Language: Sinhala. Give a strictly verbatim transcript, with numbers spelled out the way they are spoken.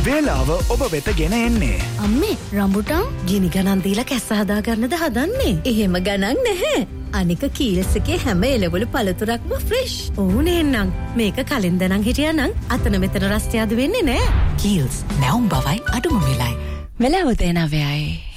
වේලාව ඔබ වෙත ගෙන එන්නේ. අම්මේ රම්බුටාන් ගිනි ගණන් දීලා කැස්ස හදා ගන්නද හදන්නේ? එහෙම ගණන් නැහැ. අනික කීල්ස් එකේ හැම එළවලු පළතුරක්ම ෆ්‍රෙෂ්. ඕනේ නම් මේක කලින් දනන් හිටියානම් අතන මෙතන රස්තියාදු වෙන්නේ නැහැ. කීල්ස් නැවුම් බවයි අඩුම වෙලයි. වෙලාව දෙනවයයි.